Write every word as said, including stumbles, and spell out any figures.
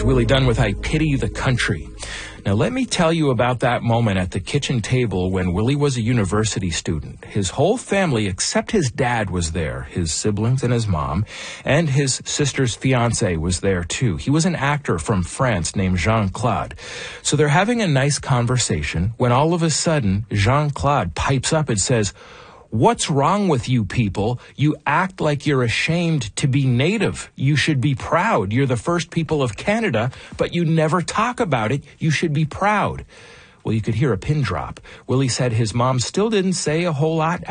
It's Willie Dunn with I Pity the Country. Now, let me tell you about that moment at the kitchen table when Willie was a university student. His whole family, except his dad, was there. His siblings and his mom, and his sister's fiancé was there, too. He was an actor from France named Jean-Claude. So they're having a nice conversation when all of a sudden, Jean-Claude pipes up and says, "What's wrong with you people? You act like you're ashamed to be Native. You should be proud. You're the first people of Canada, but you never talk about it. You should be proud." Well, you could hear a pin drop. Willie said his mom still didn't say a whole lot